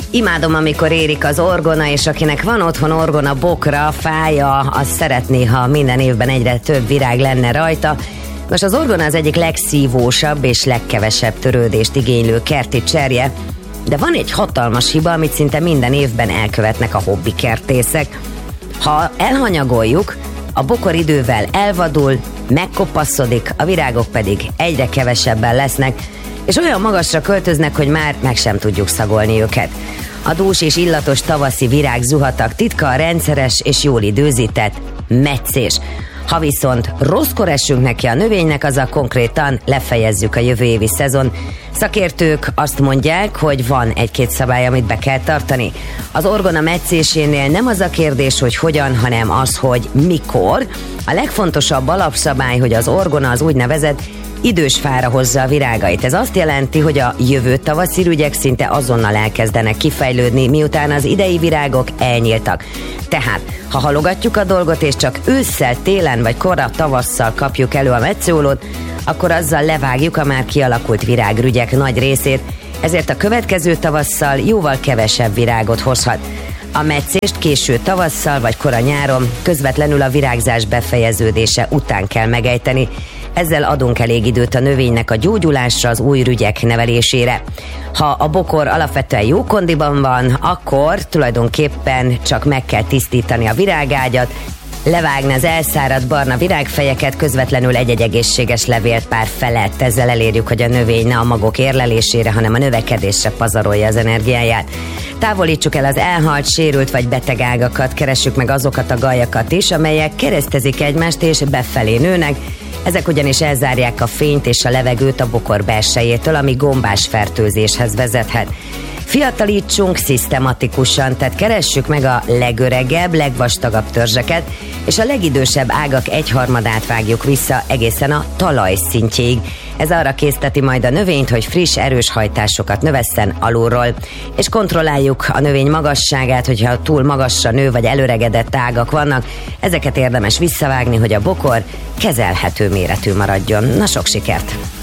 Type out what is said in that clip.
Imádom, amikor érik az orgona, és akinek van otthon orgona bokra, fája, az szeretné, ha minden évben egyre több virág lenne rajta. Most az orgona az egyik legszívósabb és legkevesebb törődést igénylő kerti cserje, de van egy hatalmas hiba, amit szinte minden évben elkövetnek a hobbi kertészek. Ha elhanyagoljuk, a bokor idővel elvadul, megkoppasszodik, a virágok pedig egyre kevesebben lesznek, és olyan magasra költöznek, hogy már meg sem tudjuk szagolni őket. A dús és illatos tavaszi virág zuhatag titka a rendszeres és jól időzített meccés. Ha viszont rosszkor esünk neki a növénynek, azzal konkrétan lefejezzük a jövő évi szezon. Szakértők azt mondják, hogy van egy-két szabály, amit be kell tartani. Az orgona meccésénél nem az a kérdés, hogy hogyan, hanem az, hogy mikor. A legfontosabb alapszabály, hogy az orgona az úgynevezett idős fára hozza a virágait. Ez azt jelenti, hogy a jövő tavaszi ürügyek szinte azonnal elkezdenek kifejlődni, miután az idei virágok elnyíltak. Tehát, ha halogatjuk a dolgot, és csak ősszel, télen vagy korra tavasszal kapjuk elő a metszólót, akkor azzal levágjuk a már kialakult virágrügyek nagy részét, ezért a következő tavasszal jóval kevesebb virágot hozhat. A meccést késő tavasszal vagy kora nyáron, közvetlenül a virágzás befejeződése után kell megejteni. Ezzel adunk elég időt a növénynek a gyógyulásra, az új rügyek nevelésére. Ha a bokor alapvetően jó kondiban van, akkor tulajdonképpen csak meg kell tisztítani a virágágyat, levágni az elszáradt barna virágfejeket, közvetlenül egy-egy egészséges levélpár felett. Ezzel elérjük, hogy a növény ne a magok érlelésére, hanem a növekedésre pazarolja az energiáját. Távolítsuk el az elhalt, sérült vagy beteg ágakat, keressük meg azokat a gajakat is, amelyek keresztezik egymást és befelé nőnek. Ezek ugyanis elzárják a fényt és a levegőt a bokor belsejétől, ami gombás fertőzéshez vezethet. Fiatalítsunk szisztematikusan, tehát keressük meg a legöregebb, legvastagabb törzseket, és a legidősebb ágak egyharmadát vágjuk vissza egészen a talaj szintjéig. Ez arra készteti majd a növényt, hogy friss, erős hajtásokat növesszen alulról. És kontrolláljuk a növény magasságát, hogyha túl magasra nő vagy előregedett ágak vannak, ezeket érdemes visszavágni, hogy a bokor kezelhető méretű maradjon. Na, sok sikert!